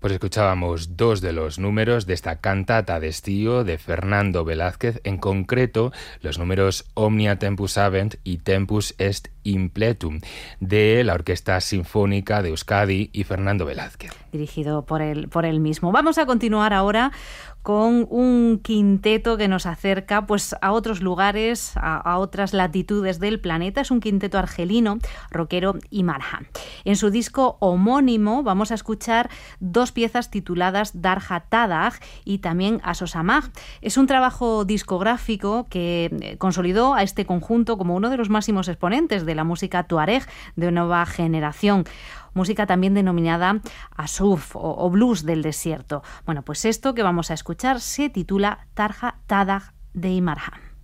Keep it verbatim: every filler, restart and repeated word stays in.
Pues escuchábamos dos de los números de esta cantata de estío de Fernando Velázquez, en concreto los números Omnia Tempus Habent y Tempus Est Impletum, de la Orquesta Sinfónica de Euskadi y Fernando Velázquez. Dirigido por él, por él mismo. Vamos a continuar ahora con un quinteto que nos acerca pues, a otros lugares, a, a otras latitudes del planeta. Es un quinteto argelino, rockero y marja. En su disco homónimo vamos a escuchar dos piezas tituladas Darja Tadag y también Asosamag. Es un trabajo discográfico que consolidó a este conjunto como uno de los máximos exponentes de la música tuareg de nueva generación. Música también denominada asuf o, o blues del desierto. Bueno, pues esto que vamos a escuchar se titula Darja Tadag de Imarja.